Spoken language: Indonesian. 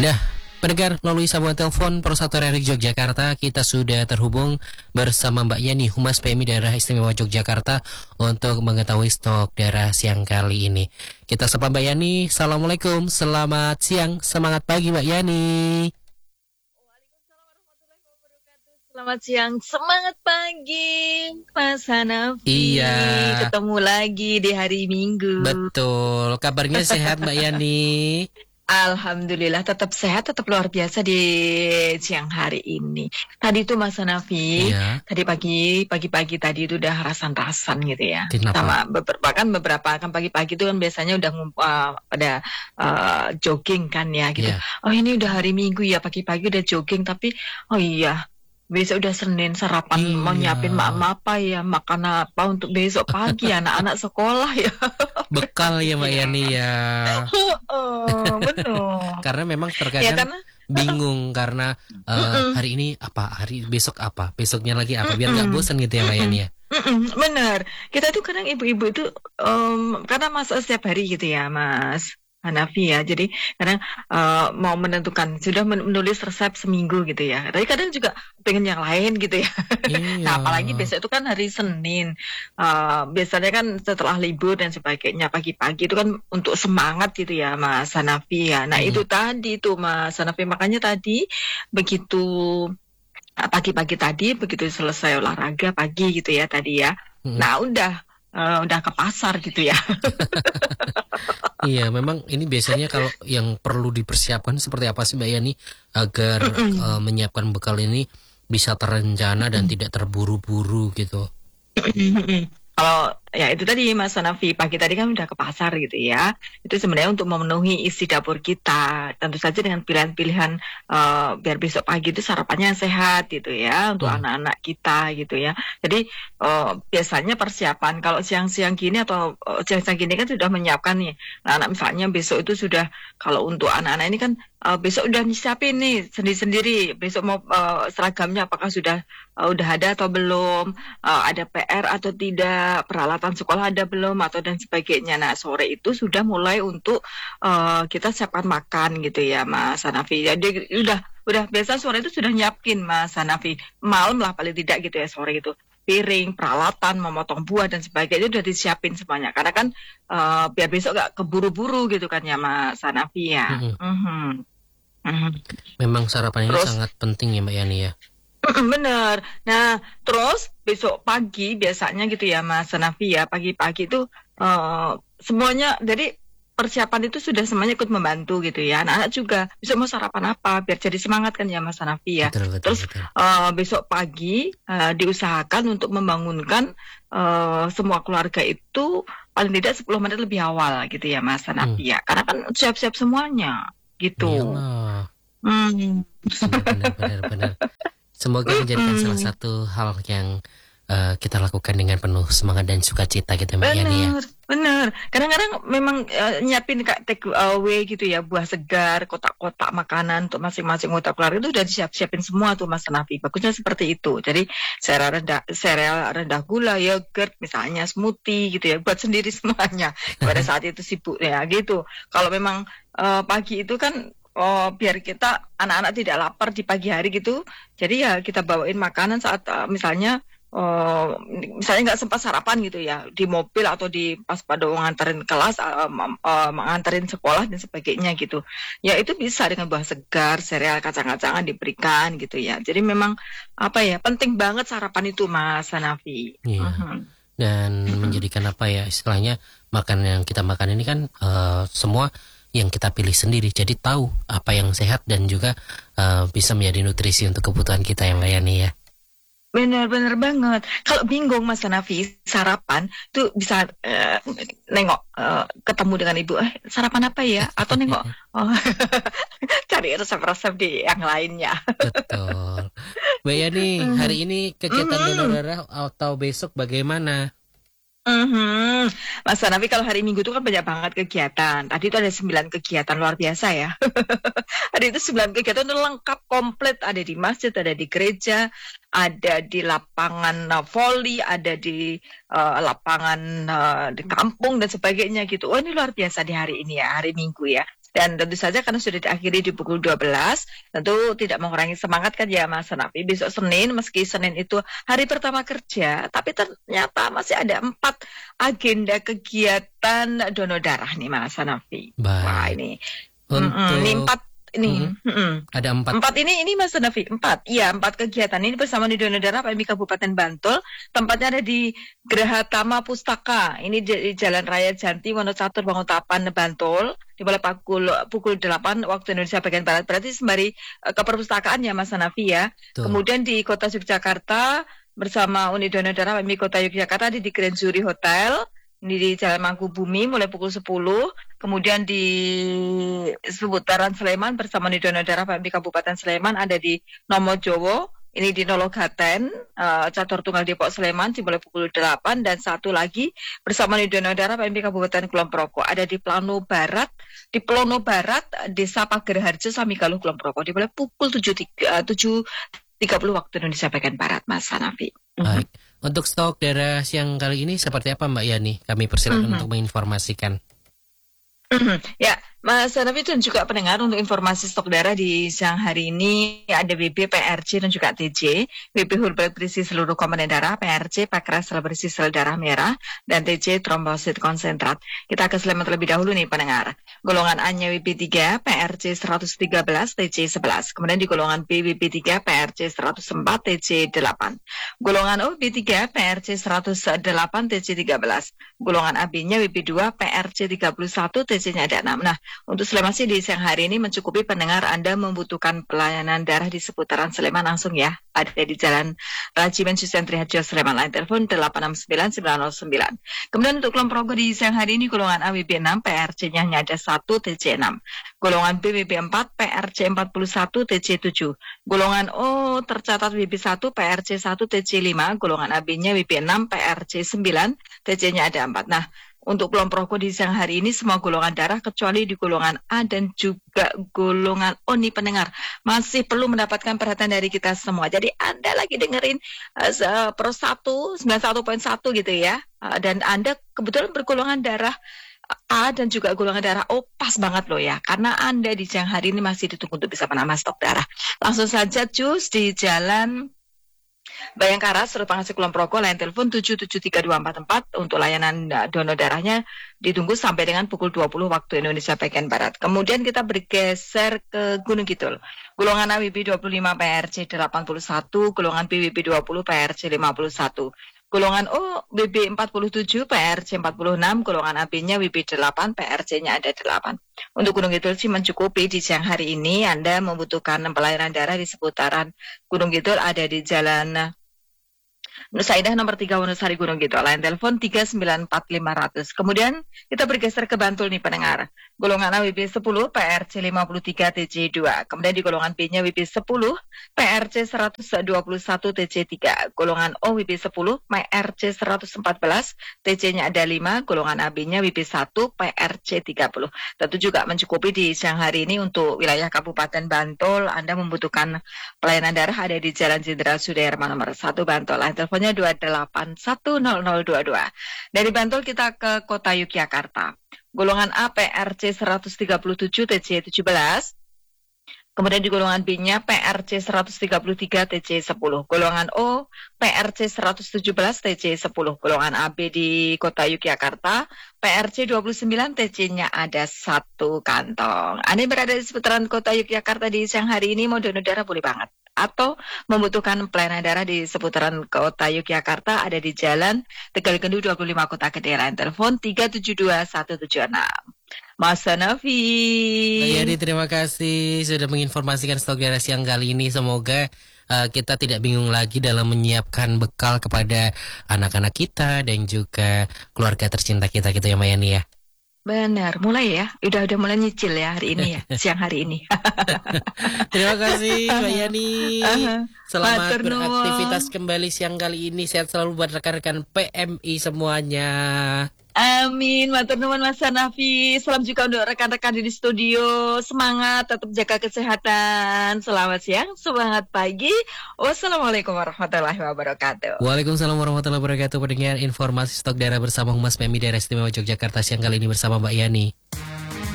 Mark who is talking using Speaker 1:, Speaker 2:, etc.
Speaker 1: Nah, pendengar, melalui sambungan telepon Persatuan RI Yogyakarta, kita sudah terhubung bersama Mbak Yani, Humas PMI Daerah Istimewa Yogyakarta, untuk mengetahui stok darah siang kali ini. Kita sapa Mbak Yani. Assalamualaikum, selamat siang, semangat pagi Mbak Yani.
Speaker 2: Waalaikumsalam warahmatullahi wabarakatuh. Selamat siang, semangat pagi, Mas Hanafi.
Speaker 1: Iya.
Speaker 2: Ketemu lagi di hari Minggu.
Speaker 1: Betul, kabarnya sehat Mbak Yani?
Speaker 2: Alhamdulillah, tetap sehat, tetap luar biasa di siang hari ini. Tadi itu Mas Hanafi,
Speaker 1: Iya.
Speaker 2: tadi pagi-pagi tadi itu udah rasan-rasan gitu ya.
Speaker 1: Kenapa?
Speaker 2: Sama beberapa kan pagi-pagi itu kan biasanya udah pada jogging kan ya gitu.
Speaker 1: Iya.
Speaker 2: Oh ini udah hari Minggu ya, pagi-pagi udah jogging, tapi oh iya, besok udah Senin, sarapan mau
Speaker 1: Iya.
Speaker 2: nyiapin apa ya, makan apa untuk besok pagi anak-anak sekolah ya.
Speaker 1: Bekal ya Mbak Yani ya.
Speaker 2: Oh, benar.
Speaker 1: Karena memang
Speaker 2: Ya
Speaker 1: terkadang
Speaker 2: karena
Speaker 1: bingung karena hari ini apa, hari besok apa, besoknya lagi apa, biar nggak bosan gitu ya Mbak Yani ya.
Speaker 2: benar. Kita tuh kadang ibu-ibu itu karena masak setiap hari gitu ya, Mas Hanafi ya. Jadi kadang mau menentukan sudah menulis resep seminggu gitu ya. Tapi kadang juga pengen yang lain gitu ya.
Speaker 1: Iya.
Speaker 2: Nah, apalagi besok itu kan hari Senin. Biasanya kan setelah libur dan sebagainya pagi-pagi itu kan untuk semangat gitu ya, Mas Hanafi ya. Nah, itu tadi tuh Mas Hanafi, makanya tadi begitu pagi-pagi tadi begitu selesai olahraga pagi gitu ya tadi ya. Nah, udah ke pasar gitu ya.
Speaker 1: Iya, memang ini biasanya kalau yang perlu dipersiapkan seperti apa sih Mbak Yani agar menyiapkan bekal ini bisa terencana dan tidak terburu-buru gitu.
Speaker 2: Kalau ya itu tadi Mas Hanafi, pagi tadi kan udah ke pasar gitu ya. Itu sebenarnya untuk memenuhi isi dapur kita. Tentu saja dengan pilihan-pilihan biar besok pagi itu sarapannya sehat gitu ya untuk anak-anak kita gitu ya. Jadi biasanya persiapan kalau siang-siang gini atau siang-siang gini kan sudah menyiapkan nih. Nah, anak misalnya besok itu sudah, kalau untuk anak-anak ini kan besok udah nyiapin nih sendiri-sendiri. Besok mau seragamnya apakah sudah udah ada atau belum, ada PR atau tidak, peralatan sekolah ada belum atau dan sebagainya. Nah, sore itu sudah mulai untuk kita siapkan makan gitu ya Mas Hanafi. Jadi udah biasa sore itu sudah nyiapin Mas Hanafi. Malam lah paling tidak gitu ya sore itu. Piring, peralatan, memotong buah dan sebagainya udah disiapin semuanya. Karena kan biar besok gak keburu-buru gitu kan ya Mas Hanafi ya.
Speaker 1: Memang sarapan ini sangat penting ya Mbak Yani ya.
Speaker 2: Bener. Nah, terus besok pagi biasanya gitu ya Mas Hanafi ya, pagi-pagi itu semuanya, jadi persiapan itu sudah semuanya ikut membantu gitu ya. Anak-anak juga besok mau sarapan apa biar jadi semangat kan ya Mas Hanafi ya. Terus besok pagi diusahakan untuk membangunkan semua keluarga itu paling tidak 10 menit lebih awal gitu ya Mas Hanafi ya. Karena kan siap-siap semuanya gitu.
Speaker 1: Iyalah. Benar. Semoga menjadikan salah satu hal yang kita lakukan dengan penuh semangat dan sukacita gitu Mbak Yani ya.
Speaker 2: Bener. Kadang-kadang memang nyiapin take away gitu ya, buah segar, kotak-kotak makanan untuk masing-masing anggota keluarga itu udah disiapin semua tuh Mas Hanafi. Bagusnya seperti itu. Jadi sereal rendah gula, yogurt, misalnya smoothie gitu ya, buat sendiri semuanya. Pada saat itu sibuk ya gitu. Kalau memang pagi itu kan biar kita anak-anak tidak lapar di pagi hari gitu. Jadi ya kita bawain makanan saat misalnya nggak sempat sarapan gitu ya, di mobil atau di pas pada mengantarin kelas, mengantarin sekolah dan sebagainya gitu. Ya itu bisa dengan buah segar, sereal, kacang-kacangan diberikan gitu ya. Jadi memang apa ya, penting banget sarapan itu Mas Hanafi.
Speaker 1: Iya. Dan menjadikan apa ya istilahnya, makanan yang kita makan ini kan semua yang kita pilih sendiri, jadi tahu apa yang sehat dan juga bisa menjadi nutrisi untuk kebutuhan kita yang Mbak Yani ya.
Speaker 2: Bener banget. Kalau bingung Mas Hanafi sarapan tuh bisa nengok ketemu dengan ibu, sarapan apa ya? Atau nengok cari resep-resep di yang lainnya.
Speaker 1: Betul. Mbak Yani, hari ini kegiatan donor darah atau besok bagaimana?
Speaker 2: Mas Hanafi, kalau hari Minggu itu kan banyak banget kegiatan. Tadi itu ada 9 kegiatan luar biasa ya. Ada itu 9 kegiatan itu lengkap, komplit. Ada di masjid, ada di gereja, ada di lapangan voli, ada di lapangan di kampung dan sebagainya gitu. Oh, ini luar biasa di hari ini ya, hari Minggu ya. Dan tentu saja karena sudah diakhiri di pukul 12, tentu tidak mengurangi semangat kan ya Mas Hanafi. Besok Senin, meski Senin itu hari pertama kerja, tapi ternyata masih ada 4 agenda kegiatan donor darah nih Mas Hanafi. Wah
Speaker 1: Baik.
Speaker 2: ini, ini
Speaker 1: Untuk
Speaker 2: 4 ini.
Speaker 1: ada 4.
Speaker 2: 4 ini Mas Hanafi, 4. Iya, 4 kegiatan ini bersama di donor darah PMI Kabupaten Bantul. Tempatnya ada di Geraha Tama Pustaka. Ini di Jalan Raya Janti, Wonocatur, Banguntapan, Bantul. Dimulai pukul 8 waktu Indonesia bagian Barat. Berarti sembari ke perpustakaan ya Mas Hanafi ya.
Speaker 1: Betul.
Speaker 2: Kemudian di Kota Yogyakarta bersama unit donor darah PMI Kota Yogyakarta di Grand Jury Hotel. Ini di Jalan Mangkubumi mulai pukul 10. Kemudian di seputaran Sleman bersama di donor darah PMI Kabupaten Sleman ada di Nomojowo. Ini di Nologaten, Catur Tunggal Depok Sleman dimulai pukul 8. Dan satu lagi bersama di donor darah PMI Kabupaten Kulon Progo ada di Plono Barat, Desa Pagerharjo, Samigaluh, Kulon Progo dimulai pukul 7.30 waktu Indonesia bagian Barat, Mas Hanafi.
Speaker 1: Baik. Untuk stok darah siang kali ini seperti apa Mbak Yani? Kami persilakan untuk menginformasikan.
Speaker 2: Ya, Mas Hanafi dan juga pendengar, untuk informasi stok darah di siang hari ini ada WB, PRC dan juga TJ. WB whole blood berisi seluruh komponen darah, PRC pakeras sel berisi sel darah merah, dan TJ trombosit konsentrat. Kita ke Sleman terlebih dahulu nih pendengar. Golongan A-nya WB3, PRC 113, TJ 11. Kemudian di golongan B WB3, PRC 104, TJ 8. Golongan O WB3, PRC 108, TJ 13. Golongan AB-nya WB2, PRC 31, TJ-nya ada 6. Nah, untuk Sleman sih di siang hari ini mencukupi pendengar. Anda membutuhkan pelayanan darah di seputaran Sleman langsung ya. Ada di Jalan Rajimen Susentri Harjo Sleman. Line telepon 869-909. Kemudian untuk Kulon Progo di siang hari ini golongan A WB6, PRC-nya hanya ada 1, TJ 6. Golongan B WB4, PRC 41, TJ 7. Golongan O tercatat WB1, PRC 1, TJ 5. Golongan AB-nya WB6, PRC 9, TJ-nya ada 4. Nah, untuk Kulon Progo di siang hari ini semua golongan darah kecuali di golongan A dan juga golongan O nih pendengar masih perlu mendapatkan perhatian dari kita semua. Jadi Anda lagi dengerin Pro 1 91.1 gitu ya. Dan Anda kebetulan bergolongan darah A dan juga golongan darah O, pas banget loh ya. Karena Anda di siang hari ini masih ditunggu untuk bisa menambah stok darah. Langsung saja cus di Jalan Bayangkara, Surut Pangasi Kulon Progo, line telepon 7732444 untuk layanan donor darahnya ditunggu sampai dengan pukul 20 waktu Indonesia bagian Barat. Kemudian kita bergeser ke Gunung Kidul. Golongan A WB 25, PRC 81, golongan B WB 20, PRC 51. Golongan O WB 47, PRC 46, golongan AB-nya WB 8, PRC-nya ada 8. Untuk Gunung Kidul sih mencukupi di siang hari ini. Anda membutuhkan pelayanan darah di seputaran Gunung Kidul ada di Jalan Nusaidah nomor 3 Wonosari Gunung Kidul. Line telepon 394500. Kemudian kita bergeser ke Bantul nih pendengar. Golongan A WB 10, PRC 53, TJ 2. Kemudian di golongan B-nya WB 10, PRC 121, TJ 3. Golongan O WB 10, PRC 114, TJ-nya ada 5. Golongan AB-nya WB 1, PRC 30. Tentu juga mencukupi di siang hari ini untuk wilayah Kabupaten Bantul. Anda membutuhkan pelayanan darah ada di Jalan Jenderal Sudirman nomor 1 Bantul. Teleponnya 2810022. Dari Bantul kita ke Kota Yogyakarta. Golongan A PRC 137, TJ 17. Kemudian di golongan B-nya PRC 133, TJ 10. Golongan O PRC 117, TJ 10. Golongan AB di Kota Yogyakarta PRC 29, TJ-nya ada 1 kantong. Anda berada di seputaran Kota Yogyakarta di siang hari ini mau donor darah boleh banget. Atau membutuhkan pelayanan darah di seputaran Kota Yogyakarta ada di Jalan Tegal Gendu 25 Kota Gede. Line telepon 372176. Mas Hanafi.
Speaker 1: Jadi terima kasih sudah menginformasikan stok darah siang kali ini. Semoga kita tidak bingung lagi dalam menyiapkan bekal kepada anak-anak kita dan juga keluarga tercinta kita gitu ya Mayani ya.
Speaker 2: Benar, mulai ya. Udah mulai nyicil ya hari ini ya, siang hari ini.
Speaker 1: Terima kasih Mbak Yani. Selamat beraktivitas kembali siang kali ini. Sehat selalu buat rekan-rekan PMI semuanya.
Speaker 2: Amin, matur nuwun Mas Hanafi. Salam juga untuk rekan-rekan di studio. Semangat, tetap jaga kesehatan. Selamat siang, semangat pagi. Wassalamualaikum warahmatullahi wabarakatuh.
Speaker 1: Waalaikumsalam warahmatullahi wabarakatuh. Pendengar informasi stok darah bersama Humas PMI Daerah Istimewa Yogyakarta siang kali ini bersama Mbak Yani.